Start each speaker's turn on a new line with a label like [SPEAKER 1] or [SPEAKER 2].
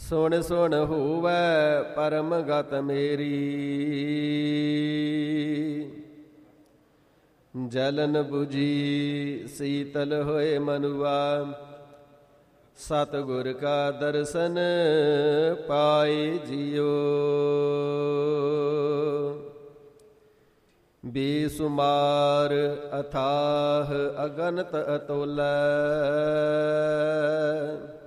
[SPEAKER 1] ਸੁਣ ਸੁਣ ਹੋਵੈ ਪਰਮ ਗਤ ਮੇਰੀ। ਜਲਨ 부ਜੀ ਸੀਤਲ ਹੋਏ ਮਨੁਆ, ਸਤਿਗੁਰ ਕਾ ਦਰਸ਼ਨ ਪਾਏ ਜਿਉ। ਬੇਸੁਮਾਰ ਅਥਾਹ ਅਗਨਤ ਅਤੁਲੈ,